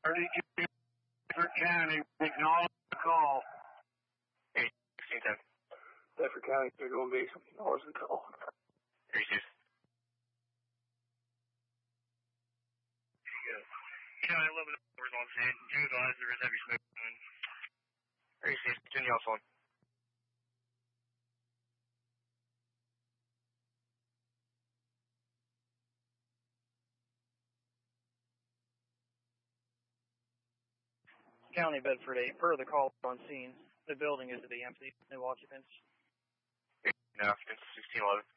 Bedford County, acknowledge the call. 1610. Bedford County, they're going to be acknowledge the call. 36. County 11 hours on scene. Do advise there is heavy smoke coming. 36. Continue on phone. County Bedford 8, per the call on scene, the building is to be empty, no occupants. No occupants, 1611.